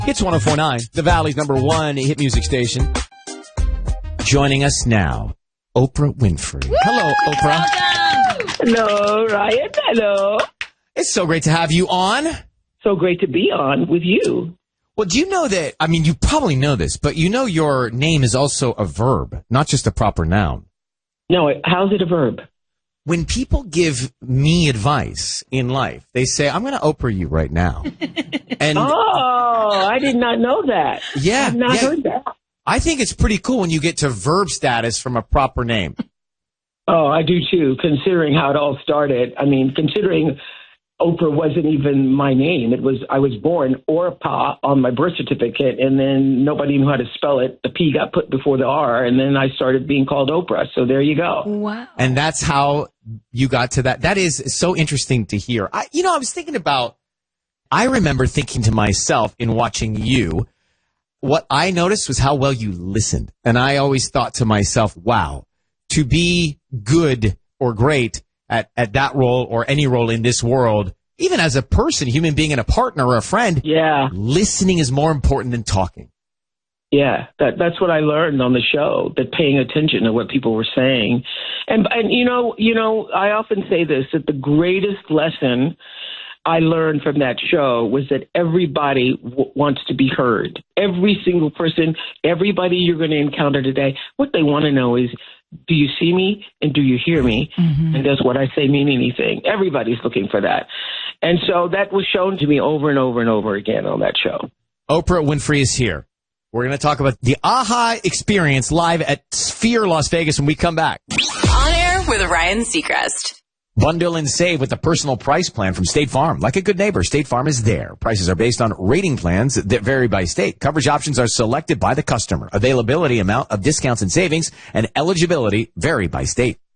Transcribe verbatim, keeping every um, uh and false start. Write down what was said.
Hits one oh four point nine, the Valley's number one hit music station. Joining us now, Oprah Winfrey. Woo! Hello, Oprah. Hello, Ryan. Hello. It's so great to have you on. So great to be on with you. Well, do you know that, I mean, you probably know this, but you know your name is also a verb, not just a proper noun. No, how's it a verb? When people give me advice in life, they say, I'm going to Oprah you right now. And oh, I did not know that. Yeah. I've not yeah. heard that. I think it's pretty cool when you get to verb status from a proper name. Oh, I do too, considering how it all started. I mean, considering Oprah wasn't even my name. It was I was born Orpah on my birth certificate, and then nobody knew how to spell it. The P got put before the R, and then I started being called Oprah. So there you go. Wow. And that's how you got to that. That is so interesting to hear. I, you know, I was thinking about, I remember thinking to myself in watching you, what I noticed was how well you listened. And I always thought to myself, wow, to be good or great at, at that role or any role in this world, even as a person, human being, and a partner or a friend, yeah, listening is more important than talking. Yeah, that, that's what I learned on the show, that paying attention to what people were saying. And, and you know, you know, I often say this, that the greatest lesson I learned from that show was that everybody w- wants to be heard. Every single person, everybody you're going to encounter today, what they want to know is, do you see me and do you hear me? Mm-hmm. And does what I say mean anything? Everybody's looking for that. And so that was shown to me over and over and over again on that show. Oprah Winfrey is here. We're going to talk about the AHA experience live at Sphere Las Vegas when we come back. On air with Ryan Seacrest. Bundle and save with the personal price plan from State Farm. Like a good neighbor, State Farm is there. Prices are based on rating plans that vary by state. Coverage options are selected by the customer. Availability, amount of discounts and savings, and eligibility vary by state.